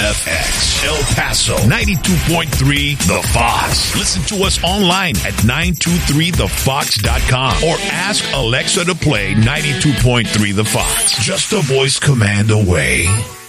FX. El Paso, 92.3 The Fox. Listen to us online at 923thefox.com or ask Alexa to play 92.3 The Fox. Just a voice command away.